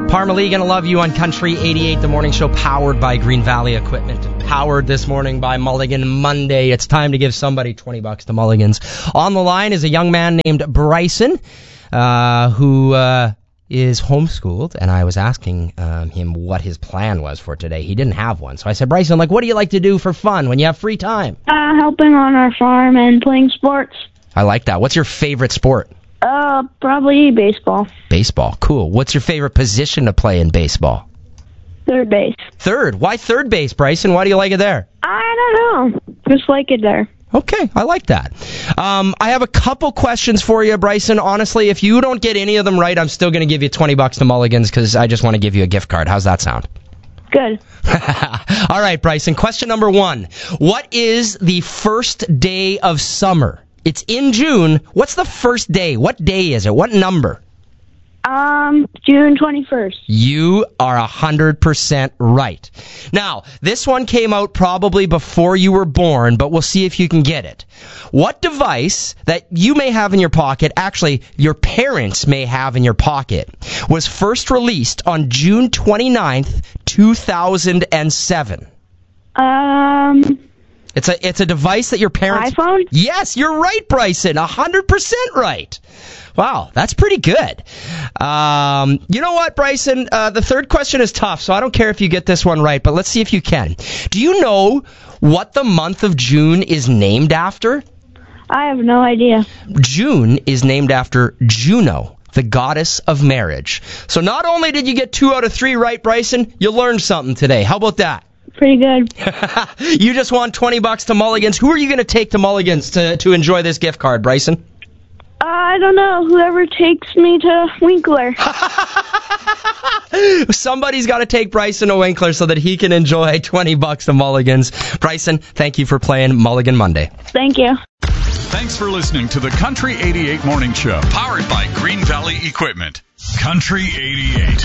Parmalee, gonna love you on Country 88, the morning show powered by Green Valley Equipment. Powered this morning by Mulligan Monday. It's time to give somebody $20 to Mulligan's. On the line is a young man named Bryson, who is homeschooled, and I was asking him what his plan was for today. He didn't have one. So I said, Bryson, what do you like to do for fun when you have free time? Helping on our farm and playing sports. I like that. What's your favorite sport? Probably baseball. Baseball, cool. What's your favorite position to play in baseball? Third base. Third? Why third base, Bryson? Why do you like it there? I don't know. Just like it there. Okay, I like that. I have a couple questions for you, Bryson. Honestly, if you don't get any of them right, I'm still going to give you $20 to Mulligan's because I just want to give you a gift card. How's that sound? Good. All right, Bryson. Question number 1. What is the first day of summer? It's in June. What's the first day? What day is it? What number? June 21st. You are 100% right. Now, this one came out probably before you were born, but we'll see if you can get it. What device that you may have in your pocket, actually, your parents may have in your pocket, was first released on June 29th, 2007? It's a device that your parents... iPhone? Yes, you're right, Bryson. 100% right. Wow, that's pretty good. You know what, Bryson? The third question is tough, so I don't care if you get this one right, but let's see if you can. Do you know what the month of June is named after? I have no idea. June is named after Juno, the goddess of marriage. So not only did you get 2 out of 3 right, Bryson, you learned something today. How about that? Pretty good. You just won $20 to Mulligan's. Who are you going to take to Mulligan's to enjoy this gift card, Bryson? I don't know. Whoever takes me to Winkler. Somebody's got to take Bryson to Winkler so that he can enjoy $20 to Mulligan's. Bryson, thank you for playing Mulligan Monday. Thank you. Thanks for listening to the Country 88 Morning Show, powered by Green Valley Equipment. Country 88.